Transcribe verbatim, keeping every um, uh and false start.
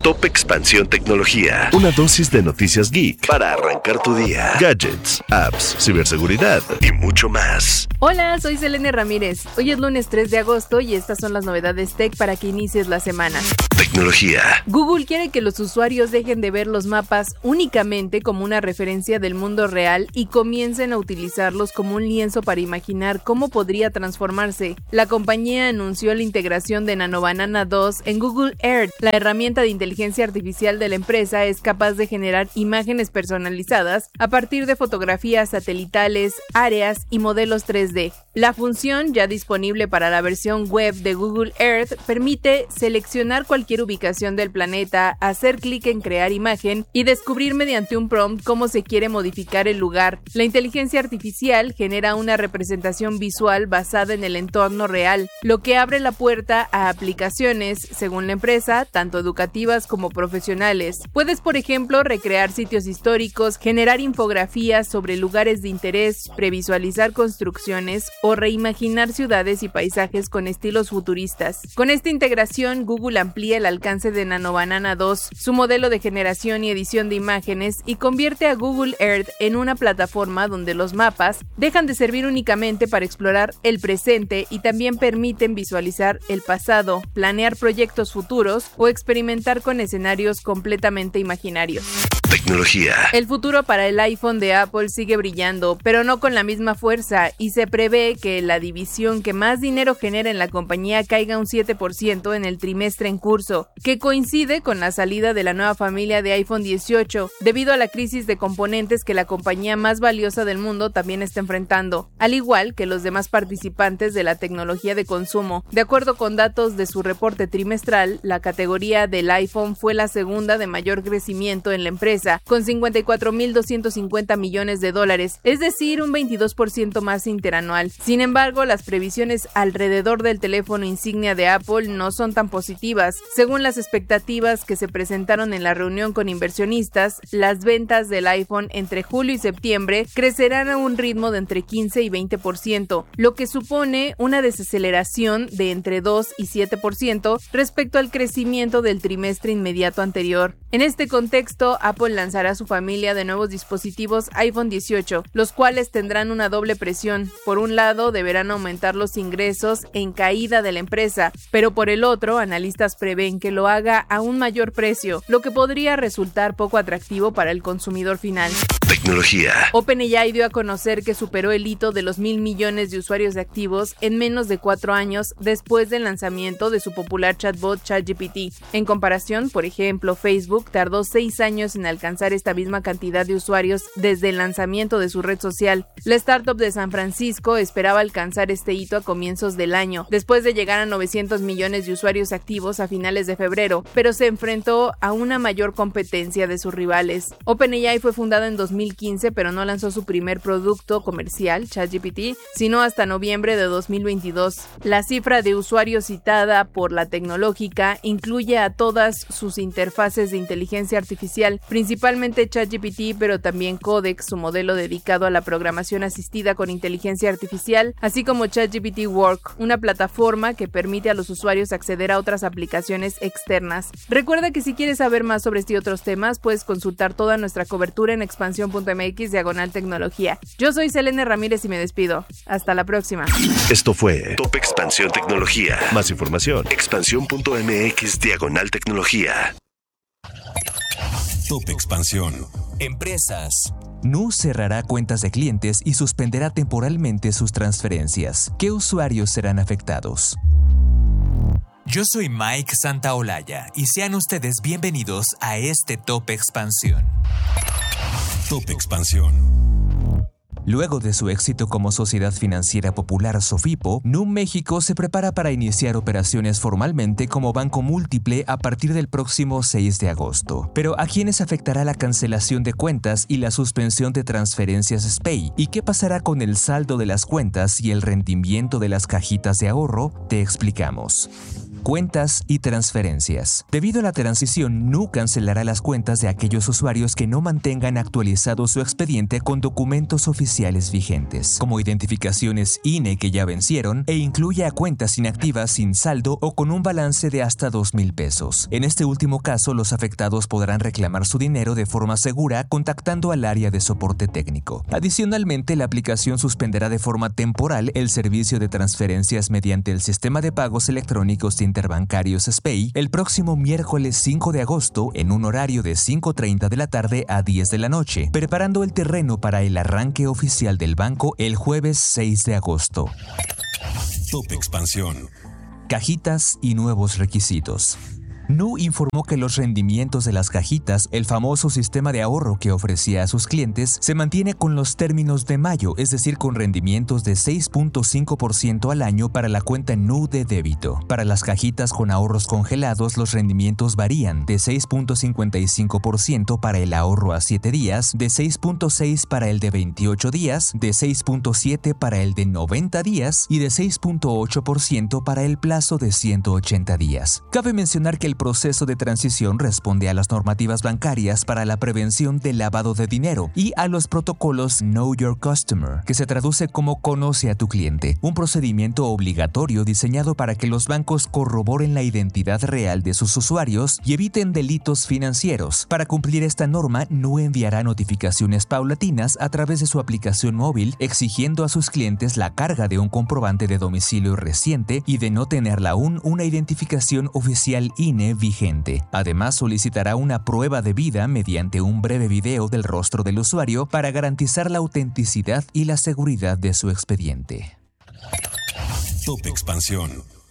Top Expansión Tecnología. Una dosis de noticias geek para arrancar tu día. Gadgets, apps, ciberseguridad y mucho más. Hola, soy Selene Ramírez. Hoy es lunes tres de agosto y estas son las novedades tech para que inicies la semana. Tecnología. Google quiere que los usuarios dejen de ver los mapas únicamente como una referencia del mundo real y comiencen a utilizarlos como un lienzo para imaginar cómo podría transformarse. La compañía anunció la integración de Nanobanana dos en Google Earth. La herramienta de inteligencia artificial de la empresa es capaz de generar imágenes personalizadas a partir de fotografías satelitales, áreas y modelos tres D. La función, ya disponible para la versión web de Google Earth, permite seleccionar cualquier ubicación del planeta, hacer clic en crear imagen y descubrir mediante un prompt cómo se quiere modificar el lugar. La inteligencia artificial genera una representación visual basada en el entorno real, lo que abre la puerta a aplicaciones, según la empresa, tanto educativas como profesionales. Puedes, por ejemplo, recrear sitios históricos, generar infografías sobre lugares de interés, previsualizar construcciones o reimaginar ciudades y paisajes con estilos futuristas. Con esta integración, Google amplía el alcance de Nanobanana dos, su modelo de generación y edición de imágenes, y convierte a Google Earth en una plataforma donde los mapas dejan de servir únicamente para explorar el presente y también permiten visualizar el pasado, planear proyectos futuros o experimentar con escenarios completamente imaginarios. Tecnología. El futuro para el iPhone de Apple sigue brillando, pero no con la misma fuerza, y se prevé que la división que más dinero genera en la compañía caiga un siete por ciento en el trimestre en curso, que coincide con la salida de la nueva familia de iPhone dieciocho, debido a la crisis de componentes que la compañía más valiosa del mundo también está enfrentando, al igual que los demás participantes de la tecnología de consumo. De acuerdo con datos de su reporte trimestral, la categoría del iPhone fue la segunda de mayor crecimiento en la empresa, con cincuenta y cuatro mil doscientos cincuenta millones de dólares, es decir, un veintidós por ciento más interanual. Sin embargo, las previsiones alrededor del teléfono insignia de Apple no son tan positivas. Según las expectativas que se presentaron en la reunión con inversionistas, las ventas del iPhone entre julio y septiembre crecerán a un ritmo de entre quince y veinte por ciento, lo que supone una desaceleración de entre dos y siete por ciento respecto al crecimiento del trimestre inmediato anterior. En este contexto, Apple lanzará su familia de nuevos dispositivos iPhone dieciocho, los cuales tendrán una doble presión. Por un lado, deberán aumentar los ingresos en caída de la empresa, pero por el otro, analistas prevén que lo haga a un mayor precio, lo que podría resultar poco atractivo para el consumidor final. Tecnología. OpenAI dio a conocer que superó el hito de los mil millones de usuarios activos en menos de cuatro años después del lanzamiento de su popular chatbot ChatGPT. En comparación, por ejemplo, Facebook tardó seis años en alcanzar esta misma cantidad de usuarios desde el lanzamiento de su red social. La startup de San Francisco esperaba alcanzar este hito a comienzos del año, después de llegar a novecientos millones de usuarios activos a finales de febrero, pero se enfrentó a una mayor competencia de sus rivales. OpenAI fue fundada en dos mil quince, pero no lanzó su primer producto comercial, ChatGPT, sino hasta noviembre de dos mil veintidós. La cifra de usuarios citada por la tecnológica incluye a todas sus interfaces de inteligencia artificial, principalmente ChatGPT, pero también Codex, su modelo dedicado a la programación asistida con inteligencia artificial, así como ChatGPT Work, una plataforma que permite a los usuarios acceder a otras aplicaciones externas. Recuerda que si quieres saber más sobre este y otros temas, puedes consultar toda nuestra cobertura en expansión punto m x diagonal tecnología. Yo soy Selene Ramírez y me despido. Hasta la próxima. Esto fue Top Expansión Tecnología. Más información, expansión punto m x diagonal tecnología. Top Expansión. Empresas. Nu cerrará cuentas de clientes y suspenderá temporalmente sus transferencias. ¿Qué usuarios serán afectados? Yo soy Mike Santaolalla y sean ustedes bienvenidos a este Top Expansión. Top Expansión. Luego de su éxito como Sociedad Financiera Popular Sofipo, Nu México se prepara para iniciar operaciones formalmente como banco múltiple a partir del próximo seis de agosto. Pero ¿a quiénes afectará la cancelación de cuentas y la suspensión de transferencias S P A Y? ¿Y qué pasará con el saldo de las cuentas y el rendimiento de las cajitas de ahorro? Te explicamos. Cuentas y transferencias. Debido a la transición, N U cancelará las cuentas de aquellos usuarios que no mantengan actualizado su expediente con documentos oficiales vigentes, como identificaciones I N E que ya vencieron, e incluye a cuentas inactivas sin saldo o con un balance de hasta dos mil pesos. En este último caso, los afectados podrán reclamar su dinero de forma segura contactando al área de soporte técnico. Adicionalmente, la aplicación suspenderá de forma temporal el servicio de transferencias mediante el sistema de pagos electrónicos interbancarios S P A Y el próximo miércoles cinco de agosto en un horario de cinco treinta de la tarde a diez de la noche, preparando el terreno para el arranque oficial del banco el jueves seis de agosto. Top Expansión. Cajitas y nuevos requisitos. N U informó que los rendimientos de las cajitas, el famoso sistema de ahorro que ofrecía a sus clientes, se mantiene con los términos de mayo, es decir, con rendimientos de seis punto cinco por ciento al año para la cuenta N U de débito. Para las cajitas con ahorros congelados, los rendimientos varían de seis punto cincuenta y cinco por ciento para el ahorro a siete días, de seis punto seis por ciento para el de veintiocho días, de seis punto siete por ciento para el de noventa días y de seis punto ocho por ciento para el plazo de ciento ochenta días. Cabe mencionar que el proceso de transición responde a las normativas bancarias para la prevención del lavado de dinero y a los protocolos Know Your Customer, que se traduce como Conoce a tu cliente, un procedimiento obligatorio diseñado para que los bancos corroboren la identidad real de sus usuarios y eviten delitos financieros. Para cumplir esta norma, N U enviará notificaciones paulatinas a través de su aplicación móvil, exigiendo a sus clientes la carga de un comprobante de domicilio reciente y de no tenerla aún una identificación oficial I N E vigente. Además, solicitará una prueba de vida mediante un breve video del rostro del usuario para garantizar la autenticidad y la seguridad de su expediente. Top Expansión.